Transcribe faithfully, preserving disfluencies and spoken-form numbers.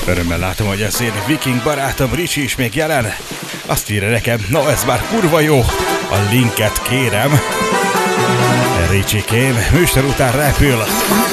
Örömmel látom, hogy az én viking barátom Ricsi is még jelen. Azt írja nekem, na ez már kurva jó. A linket kérem. Ricsikém, műsor után repül.